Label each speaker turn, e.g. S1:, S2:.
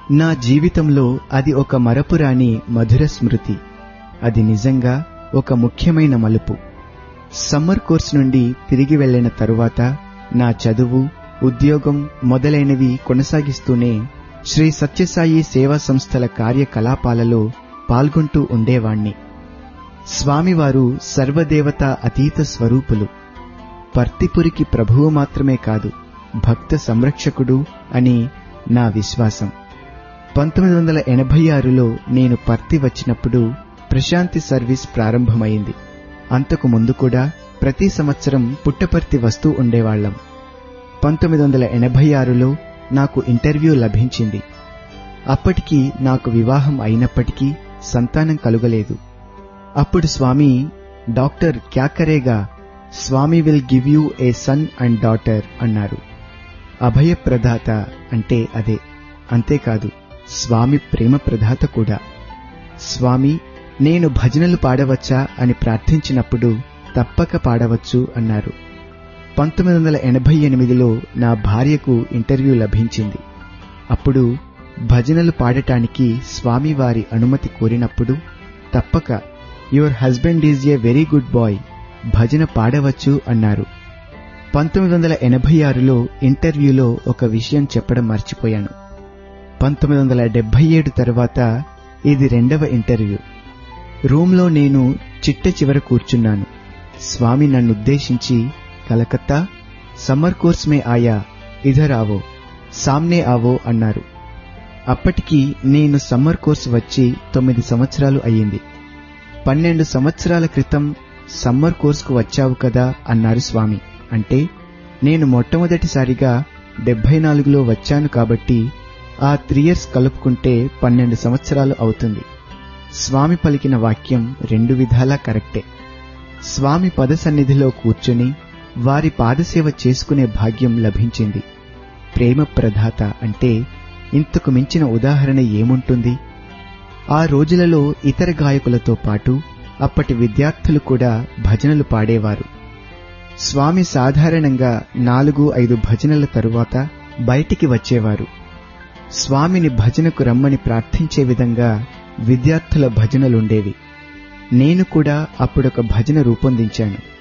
S1: నా జీవితంలో అది ఒక మరపురాని మధుర స్మృతి. అది నిజంగా ఒక ముఖ్యమైన మలుపు. సమ్మర్ కోర్స్ నుండి తిరిగి వెళ్లిన తరువాత నా చదువు, ఉద్యోగం మొదలైనవి కొనసాగిస్తూనే శ్రీ సత్యసాయి సేవా సంస్థల కార్యకలాపాలలో పాల్గొంటూ ఉండేవాణ్ణి. స్వామివారు సర్వదేవతా అతీత స్వరూపులు. పర్తిపురికి ప్రభువు మాత్రమే కాదు, భక్త సంరక్షకుడు అని నా విశ్వాసం. 1986లో నేను పర్తి వచ్చినప్పుడు ప్రశాంతి సర్వీస్ ప్రారంభమైంది. అంతకు ముందు కూడా ప్రతి సంవత్సరం పుట్టపర్తి వస్తూ ఉండేవాళ్లం. 1986లో నాకు ఇంటర్వ్యూ లభించింది. అప్పటికి నాకు వివాహం అయినప్పటికీ సంతానం కలుగలేదు. అప్పుడు స్వామి, డాక్టర్ క్యా కరేగా, స్వామి will give you A sun and daughter అన్నారు. అభయప్రదాత అంటే అదే. అంతేకాదు, స్వామి ప్రేమ ప్రదాత కూడా. స్వామి, నేను భజనలు పాడవచ్చా అని ప్రార్థించినప్పుడు తప్పక పాడవచ్చు అన్నారు. 1988లో నా భార్యకు ఇంటర్వ్యూ లభించింది. అప్పుడు భజనలు పాడటానికి స్వామివారి అనుమతి కోరినప్పుడు తప్పక, your husband is a very good bye, భజన పాడవచ్చు అన్నారు. 1986లో ఇంటర్వ్యూలో ఒక విషయం చెప్పడం మర్చిపోయాను. 1977 తర్వాత ఇది 2వ ఇంటర్వ్యూ. రూంలో నేను చిట్ట చివర కూర్చున్నాను. స్వామి నన్నుద్దేశించి, కలకత్తా, సమ్మర్ కోర్స్ మే ఆయా, ఇధర్ ఆవో, సామ్నే ఆవో అన్నారు. అప్పటికి నేను సమ్మర్ కోర్సు వచ్చి 9 సంవత్సరాలు అయ్యింది. 12 సంవత్సరాల క్రితం సమ్మర్ కోర్సుకు వచ్చావు కదా అన్నారు స్వామి. అంటే నేను మొట్టమొదటిసారిగా 74లో వచ్చాను కాబట్టి ఆ 3 years కలుపుకుంటే 12 సంవత్సరాలు అవుతుంది. స్వామి పలికిన వాక్యం 2 విధాలా కరెక్టే. స్వామి పద సన్నిధిలో కూర్చుని వారి పాదసేవ చేసుకునే భాగ్యం లభించింది. ప్రేమ ప్రదాత అంటే ఇంతకు మించిన ఉదాహరణ ఏముంటుంది? ఆ రోజులలో ఇతర గాయకులతో పాటు అప్పటి విద్యార్థులు కూడా భజనలు పాడేవారు. స్వామి సాధారణంగా 4-5 భజనల తరువాత బయటికి వచ్చేవారు. స్వామిని భజనకు రమ్మని ప్రార్థించే విధంగా విద్యార్థుల భజనలుండేవి. నేను కూడా అప్పుడొక భజన రూపొందించాను.